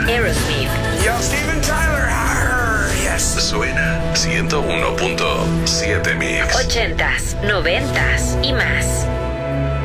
Aerosmith. Yo, Steven Tyler. Arr, yes. Suena 101.7 Mix. 80s, 90s y más.